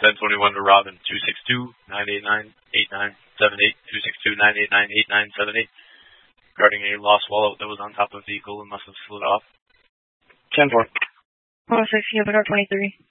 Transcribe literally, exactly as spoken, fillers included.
ten twenty-one to Robin, two six two, nine eight nine, eight nine seven eight, two six two, nine eight nine, eight nine seven eight, regarding a lost wallet that was on top of the vehicle and must have slid off. ten four. Oh, six, you have twenty-three.